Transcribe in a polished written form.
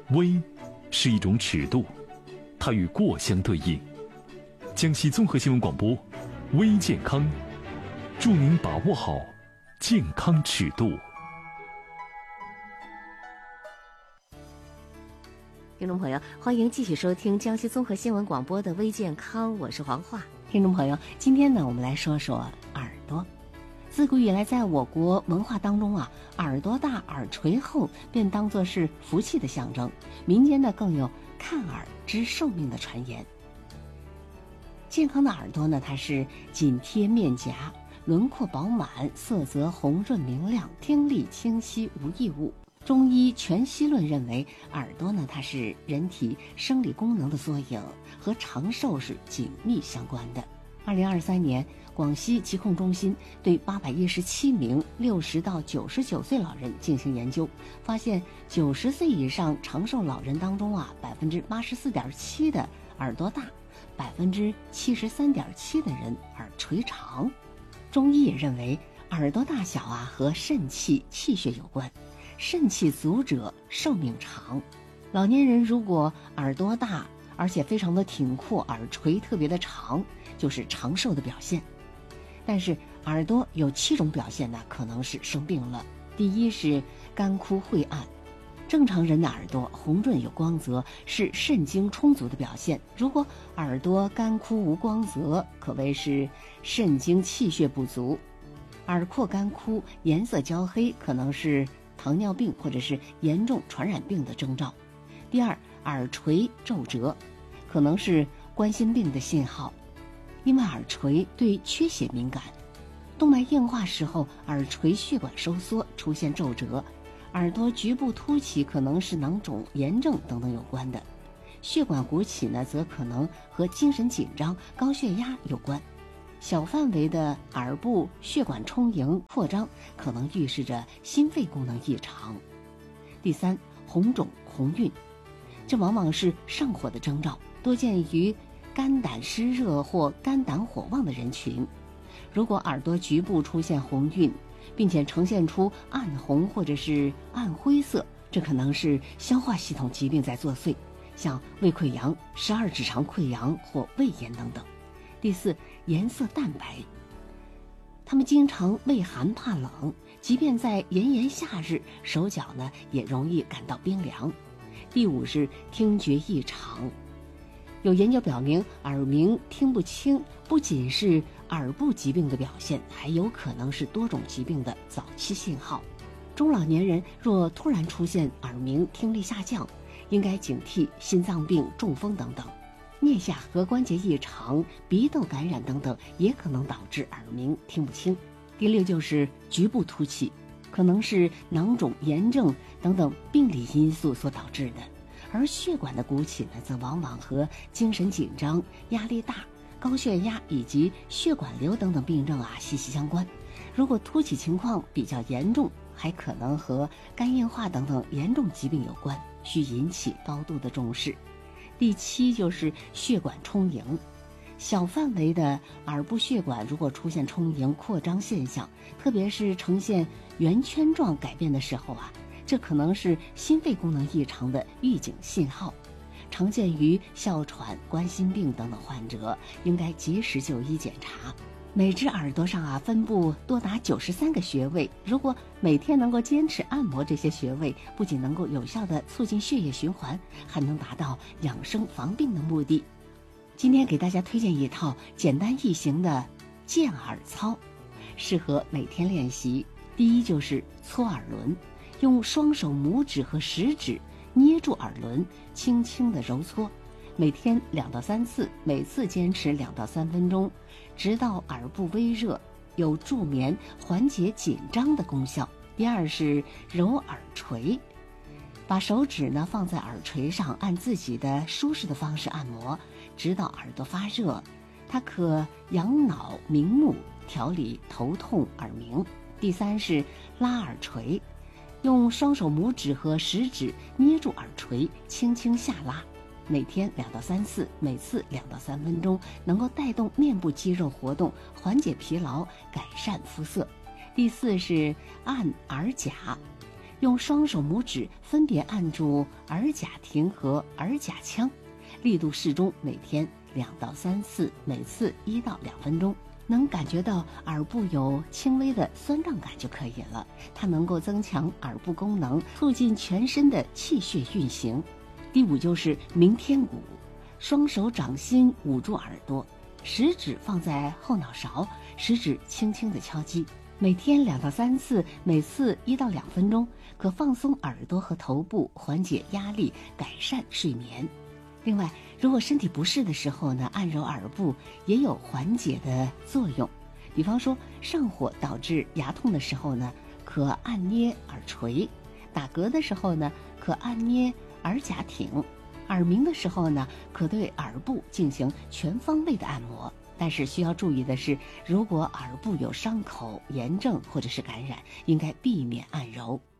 微是一种尺度，它与过相对应。江西综合新闻广播，微健康，祝您把握好健康尺度。 听众朋友，欢迎继续收听江西综合新闻广播的微健康，我是黄华。听众朋友，今天呢，我们来说说耳朵。自古以来，在我国文化当中啊，耳朵大、耳垂厚便当作是福气的象征。民间呢，更有看耳知寿命的传言。健康的耳朵呢，它是紧贴面颊，轮廓饱满，色泽红润明亮，听力清晰无异物。中医全息论认为，耳朵呢，它是人体生理功能的缩影，和长寿是紧密相关的。2023年，广西疾控中心对817名60到99岁老人进行研究，发现90岁以上长寿老人当中啊，84.7%的耳朵大，73.7%的人耳垂长。中医也认为，耳朵大小啊和肾气气血有关。肾气足者寿命长，老年人如果耳朵大，而且非常的挺阔，耳垂特别的长，就是长寿的表现。但是耳朵有7种表现呢，可能是生病了。第一是干枯晦暗，正常人的耳朵红润有光泽，是肾精充足的表现。如果耳朵干枯无光泽，可谓是肾精气血不足。耳廓干枯，颜色焦黑，可能是糖尿病或者是严重传染病的征兆。第二，耳垂皱褶，可能是冠心病的信号，因为耳垂对缺血敏感。动脉硬化时候，耳垂血管收缩，出现皱褶。耳朵局部凸起，可能是囊肿、炎症等等有关的。血管鼓起呢，则可能和精神紧张、高血压有关。小范围的耳部血管充盈扩张，可能预示着心肺功能异常。第三，红肿红晕，这往往是上火的征兆，多见于肝胆湿热或肝胆火旺的人群。如果耳朵局部出现红晕，并且呈现出暗红或者是暗灰色，这可能是消化系统疾病在作祟，像胃溃疡、12指肠溃疡或胃炎等等。第四，颜色淡白，他们经常畏寒怕冷，即便在炎炎夏日，手脚呢也容易感到冰凉。第五是听觉异常，有研究表明，耳鸣听不清不仅是耳部疾病的表现，还有可能是多种疾病的早期信号。中老年人若突然出现耳鸣、听力下降，应该警惕心脏病、中风等等。颞下颌关节异常、鼻窦感染等等也可能导致耳鸣听不清。第六就是局部凸起，可能是囊肿、炎症等等病理因素所导致的。而血管的鼓起呢，则往往和精神紧张、压力大、高血压以及血管瘤等等病症息息相关。如果凸起情况比较严重，还可能和肝硬化等等严重疾病有关，需引起高度的重视。第七就是血管充盈，小范围的耳部血管如果出现充盈扩张现象，特别是呈现圆圈状改变的时候这可能是心肺功能异常的预警信号，常见于哮喘、冠心病等等患者，应该及时就医检查。每只耳朵上分布多达93个穴位，如果每天能够坚持按摩这些穴位，不仅能够有效地促进血液循环，还能达到养生防病的目的。今天给大家推荐一套简单易行的健耳操，适合每天练习。第一就是搓耳轮，用双手拇指和食指捏住耳轮，轻轻地揉搓，每天2到3次，每次坚持2到3分钟，直到耳部微热，有助眠、缓解紧张的功效。第二是揉耳垂，把手指呢放在耳垂上，按自己的舒适的方式按摩，直到耳朵发热。它可养脑明目，调理头痛耳鸣。第三是拉耳垂，用双手拇指和食指捏住耳垂，轻轻下拉，每天2到3次，每次2到3分钟，能够带动面部肌肉活动，缓解疲劳，改善肤色。第四是按耳甲， 用双手拇指分别按住耳甲庭和耳甲腔，力度适中，每天2到3次，每次1到2分钟。能感觉到耳部有轻微的酸胀感就可以了。它能够增强耳部功能，促进全身的气血运行。第5就是鸣天鼓，双手掌心捂住耳朵，食指放在后脑勺，食指轻轻地敲击，每天2到3次，每次1到2分钟，可放松耳朵和头部，缓解压力，改善睡眠。另外，如果身体不适的时候呢，按揉耳部也有缓解的作用。比方说上火导致牙痛的时候呢，可按捏耳垂；打嗝的时候呢，可按捏耳甲挺；耳鸣的时候呢，可对耳部进行全方位的按摩。但是需要注意的是，如果耳部有伤口、炎症或者是感染，应该避免按揉。